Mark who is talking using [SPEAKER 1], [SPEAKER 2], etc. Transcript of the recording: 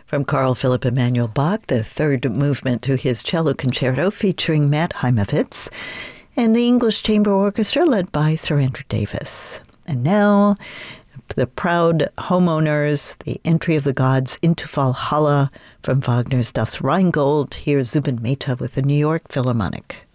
[SPEAKER 1] From Carl Philipp Emanuel Bach, the third movement to his cello concerto featuring Matt Heimovitz, and the English Chamber Orchestra led by Sir Andrew Davis. And now, the proud homeowners, the entry of the gods into Valhalla from Wagner's Das Rheingold. Here's Zubin Mehta with the New York Philharmonic.